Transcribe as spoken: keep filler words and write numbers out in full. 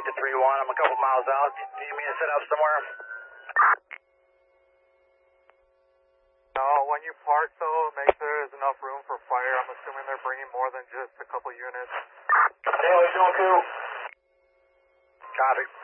to three one. I'm a couple miles out. Do you need me to set up somewhere? No, when you park though, make sure there's enough room for fire. I'm assuming they're bringing more than just a couple units. Anyway, doing two. Copy.